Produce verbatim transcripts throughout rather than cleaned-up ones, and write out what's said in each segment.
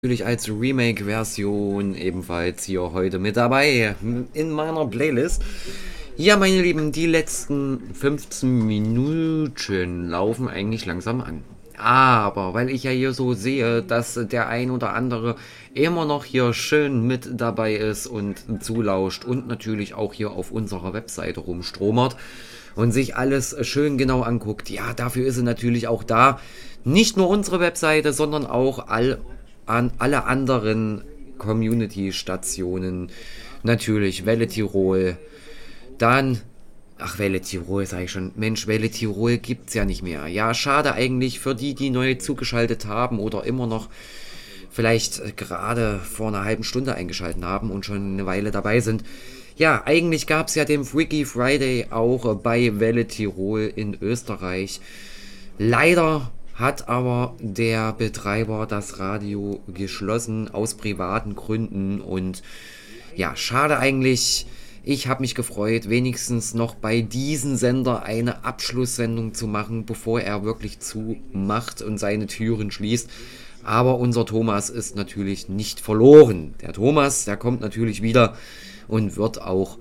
Natürlich als Remake-Version ebenfalls hier heute mit dabei in meiner Playlist. Ja, meine Lieben, die letzten fünfzehn Minuten laufen eigentlich langsam an. Aber weil ich ja hier so sehe, dass der ein oder andere immer noch hier schön mit dabei ist und zulauscht und natürlich auch hier auf unserer Webseite rumstromert und sich alles schön genau anguckt, ja, dafür ist sie natürlich auch da. Nicht nur unsere Webseite, sondern auch all an alle anderen Community-Stationen. Natürlich Welle Tirol. Dann, ach, Welle Tirol, sag ich schon. Mensch, Welle Tirol gibt's ja nicht mehr. Ja, schade eigentlich für die, die neu zugeschaltet haben oder immer noch vielleicht gerade vor einer halben Stunde eingeschaltet haben und schon eine Weile dabei sind. Ja, eigentlich gab's ja den Freaky Friday auch bei Welle Tirol in Österreich. Leider hat aber der Betreiber das Radio geschlossen aus privaten Gründen und ja, schade eigentlich. Ich habe mich gefreut, wenigstens noch bei diesem Sender eine Abschlusssendung zu machen, bevor er wirklich zumacht und seine Türen schließt. Aber unser Thomas ist natürlich nicht verloren. Der Thomas, der kommt natürlich wieder und wird auch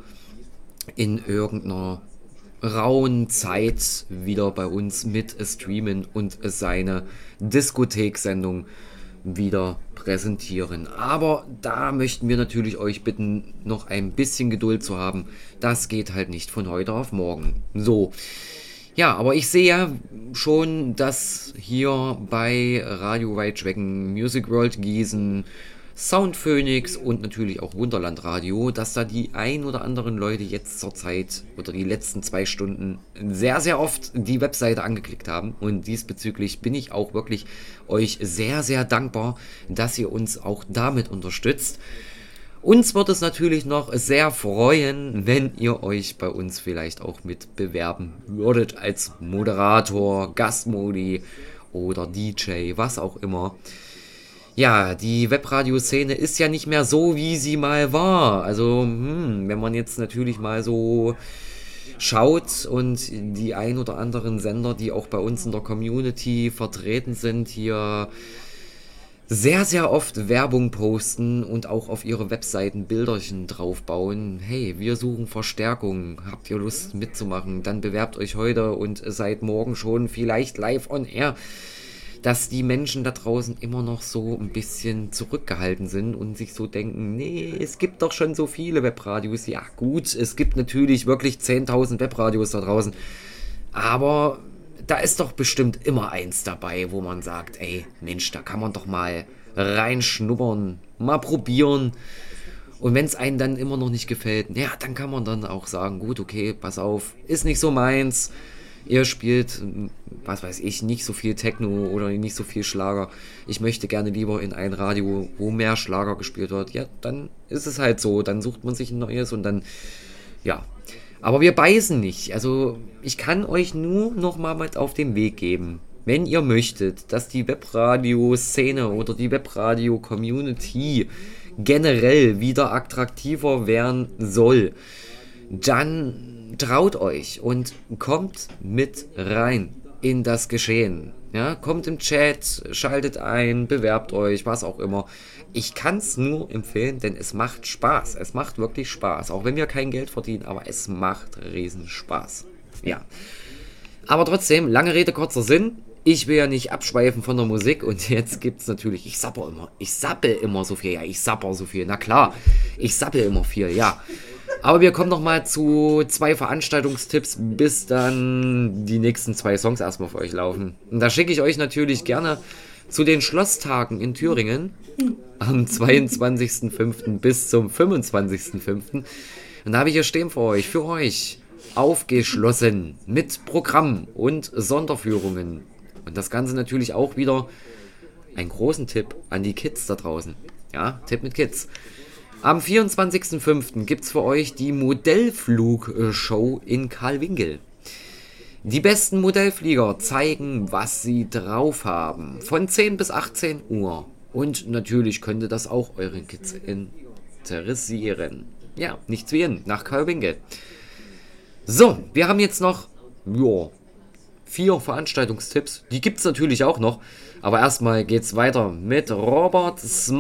in irgendeiner rauen Zeit wieder bei uns mit streamen und seine Diskothek-Sendung wieder präsentieren. Aber da möchten wir natürlich euch bitten, noch ein bisschen Geduld zu haben. Das geht halt nicht von heute auf morgen. So. Ja, aber ich sehe ja schon, dass hier bei Radio Weitschwecken, Music World Gießen, Sound Phoenix und natürlich auch Wunderland Radio, dass da die ein oder anderen Leute jetzt zur Zeit oder die letzten zwei Stunden sehr, sehr oft die Webseite angeklickt haben. Und diesbezüglich bin ich auch wirklich euch sehr, sehr dankbar, dass ihr uns auch damit unterstützt. Uns wird es natürlich noch sehr freuen, wenn ihr euch bei uns vielleicht auch mit bewerben würdet als Moderator, Gastmodi oder D J, was auch immer. Ja, die Webradio-Szene ist ja nicht mehr so, wie sie mal war. Also, hm, wenn man jetzt natürlich mal so schaut und die ein oder anderen Sender, die auch bei uns in der Community vertreten sind, hier sehr, sehr oft Werbung posten und auch auf ihre Webseiten Bilderchen draufbauen. Hey, wir suchen Verstärkung. Habt ihr Lust mitzumachen? Dann bewerbt euch heute und seid morgen schon vielleicht live on air. Dass die Menschen da draußen immer noch so ein bisschen zurückgehalten sind und sich so denken, nee, es gibt doch schon so viele Webradios. Ja gut, es gibt natürlich wirklich zehntausend Webradios da draußen, aber da ist doch bestimmt immer eins dabei, wo man sagt, ey, Mensch, da kann man doch mal reinschnuppern, mal probieren. Und wenn es einem dann immer noch nicht gefällt, ja, dann kann man dann auch sagen, gut, okay, pass auf, ist nicht so meins. Ihr spielt, was weiß ich, nicht so viel Techno oder nicht so viel Schlager. Ich möchte gerne lieber in ein Radio, wo mehr Schlager gespielt wird. Ja, dann ist es halt so. Dann sucht man sich ein neues und dann, ja. Aber wir beißen nicht. Also ich kann euch nur noch mal mit auf den Weg geben. Wenn ihr möchtet, dass die Webradio-Szene oder die Webradio-Community generell wieder attraktiver werden soll, dann traut euch und kommt mit rein in das Geschehen. Ja, kommt im Chat, schaltet ein, bewerbt euch, was auch immer. Ich kann es nur empfehlen, denn es macht Spaß. Es macht wirklich Spaß. Auch wenn wir kein Geld verdienen, aber es macht riesen Spaß. Ja. Aber trotzdem, lange Rede, kurzer Sinn. Ich will ja nicht abschweifen von der Musik und jetzt gibt's natürlich, ich sapper immer, ich sappel immer so viel, ja, ich sapper so viel, na klar, ich sappel immer viel, ja. Aber wir kommen noch mal zu zwei Veranstaltungstipps, bis dann die nächsten zwei Songs erstmal für euch laufen. Und da schicke ich euch natürlich gerne zu den Schlosstagen in Thüringen am zweiundzwanzigsten fünften bis zum fünfundzwanzigsten fünften Und da habe ich hier stehen für euch, für euch, aufgeschlossen mit Programm und Sonderführungen. Und das Ganze natürlich auch wieder einen großen Tipp an die Kids da draußen. Ja, Tipp mit Kids. Am vierundzwanzigsten fünften gibt es für euch die Modellflugshow in Karlwinkel. Die besten Modellflieger zeigen, was sie drauf haben. Von zehn bis achtzehn Uhr. Und natürlich könnte das auch euren Kids interessieren. Ja, nichts wie hin, nach Karlwinkel. So, wir haben jetzt noch jo, vier Veranstaltungstipps. Die gibt es natürlich auch noch. Aber erstmal geht's weiter mit Robert